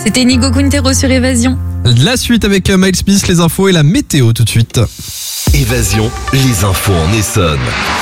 C'était Nico Quintero sur Évasion. La suite avec Miles Smith, les infos et la météo tout de suite. Évasion, les infos en Essonne.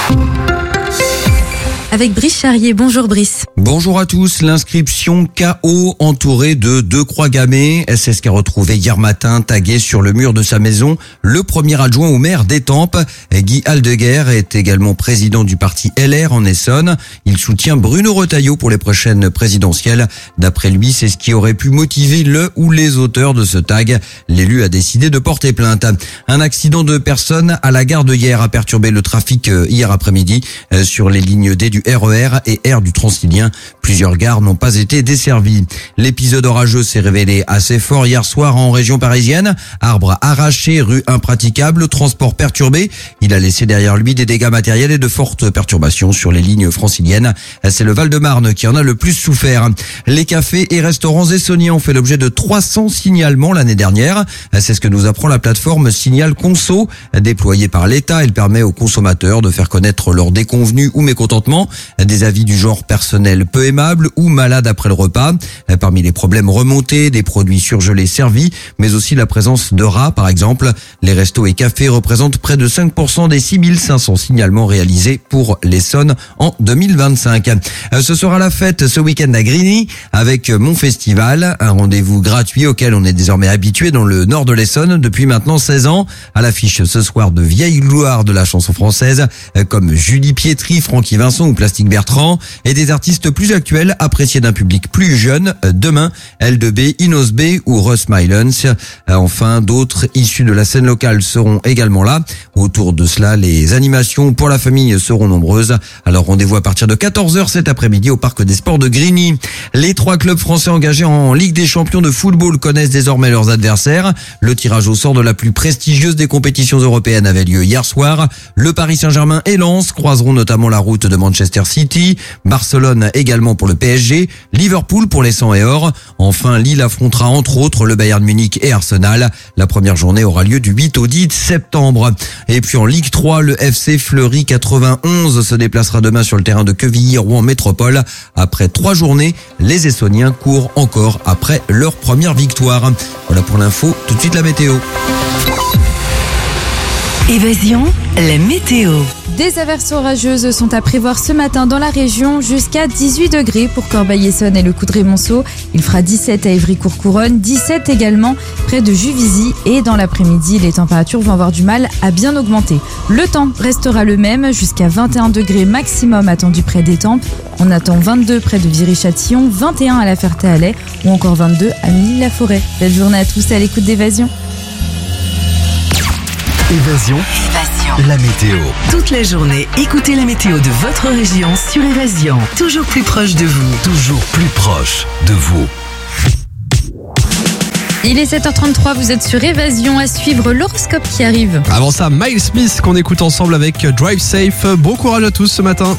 Avec Brice Charrier. Bonjour Brice. Bonjour à tous. L'inscription KO entourée de 2 croix gammées. C'est ce qu'a retrouvé hier matin tagué sur le mur de sa maison le premier adjoint au maire d'Étampes. Guy Aldeguer est également président du parti LR en Essonne. Il soutient Bruno Retailleau pour les prochaines présidentielles. D'après lui, c'est ce qui aurait pu motiver le ou les auteurs de ce tag. L'élu a décidé de porter plainte. Un accident de personnes à la gare de Hyères a perturbé le trafic hier après-midi sur les lignes D du RER et R du Transilien. Plusieurs gares n'ont pas été desservies. L'épisode orageux s'est révélé assez fort hier soir en région parisienne. Arbres arrachés, rues impraticables, transport perturbé. Il a laissé derrière lui des dégâts matériels et de fortes perturbations sur les lignes franciliennes. C'est le Val-de-Marne qui en a le plus souffert. Les cafés et restaurants essonniens ont fait l'objet de 300 signalements l'année dernière. C'est ce que nous apprend la plateforme Signal Conso. Déployée par l'État, elle permet aux consommateurs de faire connaître leurs déconvenus ou mécontentements. Des avis du genre personnel peu aimable ou malade après le repas. Parmi les problèmes remontés, des produits surgelés servis, mais aussi la présence de rats par exemple. Les restos et cafés représentent près de 5% des 6500 signalements réalisés pour l'Essonne en 2025. Ce sera la fête ce week-end à Grigny avec Mon Festival, un rendez-vous gratuit auquel on est désormais habitué dans le nord de l'Essonne depuis maintenant 16 ans. À l'affiche ce soir de vieilles gloires de la chanson française comme Julie Pietri, Francky Vincent ou Plastique Bertrand et des artistes plus actuels appréciés d'un public plus jeune. Demain, L2B, Inos B ou Russ Mylance. Enfin, d'autres issus de la scène locale seront également là. Autour de cela, les animations pour la famille seront nombreuses. Alors rendez-vous à partir de 14h cet après-midi au Parc des Sports de Grigny. Les 3 clubs français engagés en Ligue des champions de football connaissent désormais leurs adversaires. Le tirage au sort de la plus prestigieuse des compétitions européennes avait lieu hier soir. Le Paris Saint-Germain et Lens croiseront notamment la route de Manchester City, Barcelone également pour le PSG, Liverpool pour les 100 et or. Enfin, Lille affrontera entre autres le Bayern Munich et Arsenal. La première journée aura lieu du 8 au 10 septembre. Et puis en Ligue 3, le FC Fleury 91 se déplacera demain sur le terrain de Quevilly-Rouen Métropole. Après 3 journées, les Essonniens courent encore après leur première victoire. Voilà pour l'info, tout de suite la météo. Évasion, la météo. Des averses orageuses sont à prévoir ce matin dans la région jusqu'à 18 degrés pour Corbeil-Essonnes et le Coudray-Monceau. Il fera 17 à Évry-Courcouronnes, 17 également près de Juvisy et dans l'après-midi, les températures vont avoir du mal à bien augmenter. Le temps restera le même jusqu'à 21 degrés maximum attendu près d'Étampes. On attend 22 près de Viry-Châtillon, 21 à La Ferté-Alais ou encore 22 à Milly-la-Forêt. Belle journée à tous à l'écoute d'Évasion. Évasion, la météo. Toute la journée, écoutez la météo de votre région sur Évasion. Toujours plus proche de vous. Toujours plus proche de vous. Il est 7h33, vous êtes sur Évasion, à suivre l'horoscope qui arrive. Avant ça, Miles Smith qu'on écoute ensemble avec Drive Safe. Bon courage à tous ce matin.